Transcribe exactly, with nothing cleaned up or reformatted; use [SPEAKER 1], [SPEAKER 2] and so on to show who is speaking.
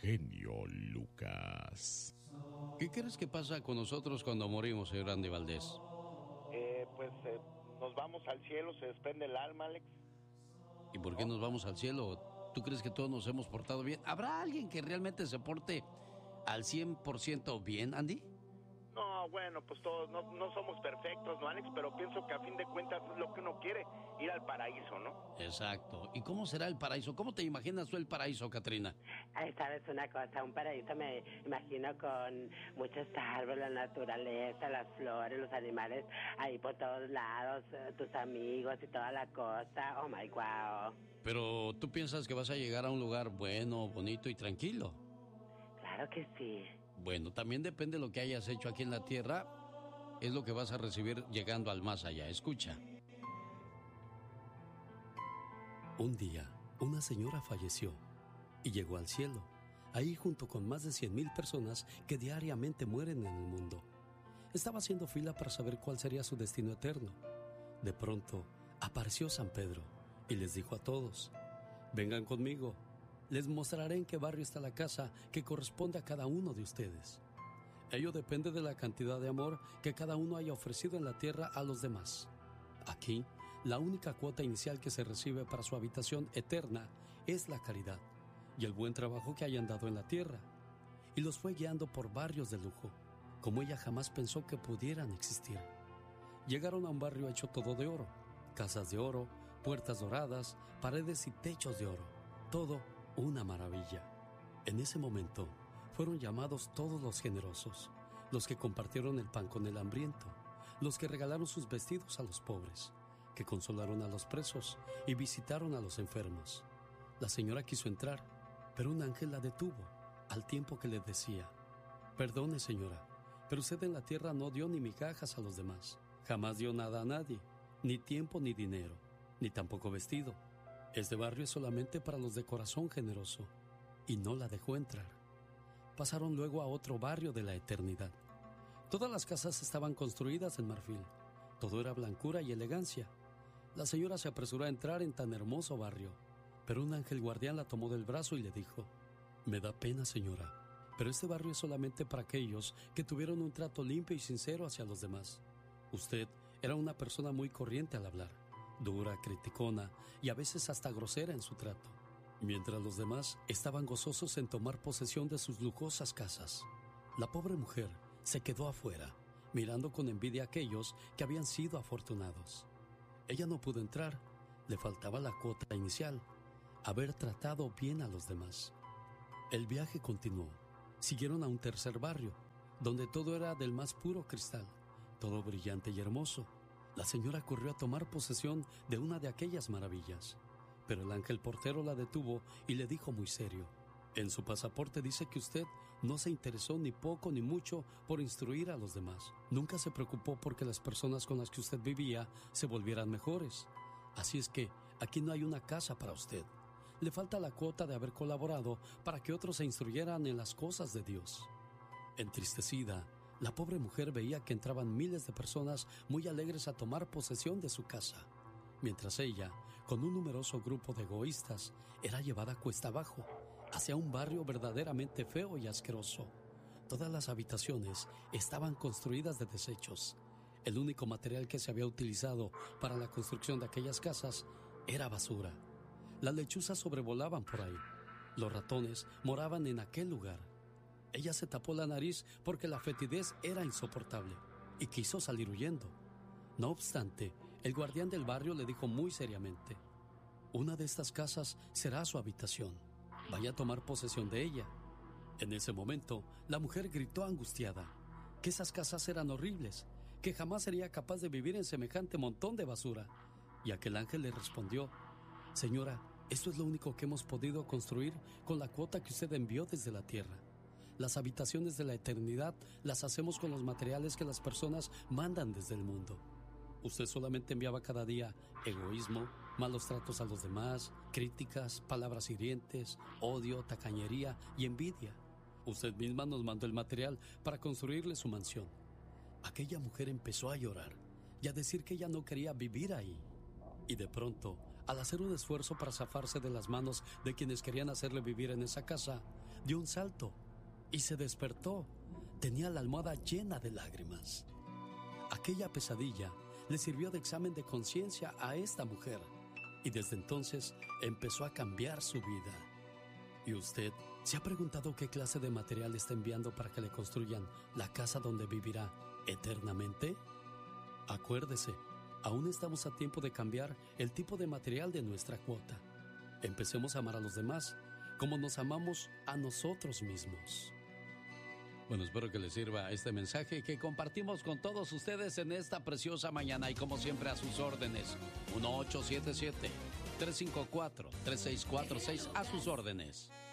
[SPEAKER 1] genio Lucas.
[SPEAKER 2] ¿Qué crees que pasa con nosotros cuando morimos, señor Andy Valdés?
[SPEAKER 3] Eh, pues eh, nos vamos al cielo, se desprende el alma, Alex.
[SPEAKER 2] ¿Y por qué nos vamos al cielo? ¿Tú crees que todos nos hemos portado bien? ¿Habrá alguien que realmente se porte al cien por ciento bien, Andy?
[SPEAKER 3] No, bueno, pues todos no, no somos perfectos, ¿no, Alex? Pero pienso que a fin de cuentas es lo que uno quiere, ir al paraíso, ¿no?
[SPEAKER 2] Exacto. ¿Y cómo será el paraíso? ¿Cómo te imaginas tú el paraíso, Catrina?
[SPEAKER 4] Ay, sabes una cosa, un paraíso me imagino con muchos árboles, la naturaleza, las flores, los animales ahí por todos lados, tus amigos y toda la cosa. Oh my wow.
[SPEAKER 2] Pero tú piensas que vas a llegar a un lugar bueno, bonito y tranquilo.
[SPEAKER 4] Claro que sí.
[SPEAKER 2] Bueno, también depende de lo que hayas hecho aquí en la tierra, es lo que vas a recibir llegando al más allá. Escucha.
[SPEAKER 5] Un día, una señora falleció y llegó al cielo, ahí junto con más de cien mil personas que diariamente mueren en el mundo. Estaba haciendo fila para saber cuál sería su destino eterno. De pronto, apareció San Pedro y les dijo a todos: vengan conmigo. Les mostraré en qué barrio está la casa que corresponde a cada uno de ustedes. Ello depende de la cantidad de amor que cada uno haya ofrecido en la tierra a los demás. Aquí, la única cuota inicial que se recibe para su habitación eterna es la caridad y el buen trabajo que hayan dado en la tierra. Y los fue guiando por barrios de lujo, como ella jamás pensó que pudieran existir. Llegaron a un barrio hecho todo de oro, casas de oro, puertas doradas, paredes y techos de oro, todo una maravilla. En ese momento fueron llamados todos los generosos, los que compartieron el pan con el hambriento, los que regalaron sus vestidos a los pobres, que consolaron a los presos y visitaron a los enfermos. La señora quiso entrar, pero un ángel la detuvo, al tiempo que le decía: perdone, señora, pero usted en la tierra no dio ni migajas a los demás, jamás dio nada a nadie, ni tiempo ni dinero, ni tampoco vestido. Este barrio es solamente para los de corazón generoso, y no la dejó entrar. Pasaron luego a otro barrio de la eternidad. Todas las casas estaban construidas en marfil, todo era blancura y elegancia. La señora se apresuró a entrar en tan hermoso barrio, pero un ángel guardián la tomó del brazo y le dijo: me da pena, señora, pero este barrio es solamente para aquellos que tuvieron un trato limpio y sincero hacia los demás. Usted era una persona muy corriente al hablar, dura, criticona y a veces hasta grosera en su trato, mientras los demás estaban gozosos en tomar posesión de sus lujosas casas. La pobre mujer se quedó afuera, mirando con envidia a aquellos que habían sido afortunados. Ella no pudo entrar, le faltaba la cuota inicial, haber tratado bien a los demás. El viaje continuó. Siguieron a un tercer barrio, donde todo era del más puro cristal, todo brillante y hermoso. La señora corrió a tomar posesión de una de aquellas maravillas, pero el ángel portero la detuvo y le dijo muy serio: en su pasaporte dice que usted no se interesó ni poco ni mucho por instruir a los demás. Nunca se preocupó porque las personas con las que usted vivía se volvieran mejores. Así es que aquí no hay una casa para usted. Le falta la cuota de haber colaborado para que otros se instruyeran en las cosas de Dios. Entristecida, la pobre mujer veía que entraban miles de personas muy alegres a tomar posesión de su casa, mientras ella, con un numeroso grupo de egoístas, era llevada cuesta abajo hacia un barrio verdaderamente feo y asqueroso. Todas las habitaciones estaban construidas de desechos. El único material que se había utilizado para la construcción de aquellas casas era basura. Las lechuzas sobrevolaban por ahí. Los ratones moraban en aquel lugar. Ella se tapó la nariz porque la fetidez era insoportable y quiso salir huyendo. No obstante, el guardián del barrio le dijo muy seriamente: una de estas casas será su habitación. Vaya a tomar posesión de ella. En ese momento, la mujer gritó angustiada que esas casas eran horribles, que jamás sería capaz de vivir en semejante montón de basura. Y aquel ángel le respondió: señora, esto es lo único que hemos podido construir con la cuota que usted envió desde la tierra. Las habitaciones de la eternidad las hacemos con los materiales que las personas mandan desde el mundo. Usted solamente enviaba cada día egoísmo, malos tratos a los demás, críticas, palabras hirientes, odio, tacañería y envidia. Usted misma nos mandó el material para construirle su mansión. Aquella mujer empezó a llorar y a decir que ella no quería vivir ahí. Y de pronto al hacer un esfuerzo para zafarse de las manos de quienes querían hacerle vivir en esa casa, dio un salto y se despertó. Tenía la almohada llena de lágrimas. Aquella pesadilla le sirvió de examen de conciencia a esta mujer y desde entonces empezó a cambiar su vida. ¿Y usted se ha preguntado qué clase de material está enviando para que le construyan la casa donde vivirá eternamente? Acuérdese, aún estamos a tiempo de cambiar el tipo de material de nuestra cuota. Empecemos a amar a los demás como nos amamos a nosotros mismos.
[SPEAKER 2] Bueno, espero que les sirva este mensaje que compartimos con todos ustedes en esta preciosa mañana y como siempre a sus órdenes. uno ocho siete siete, tres cinco cuatro, tres seis cuatro seis a sus órdenes.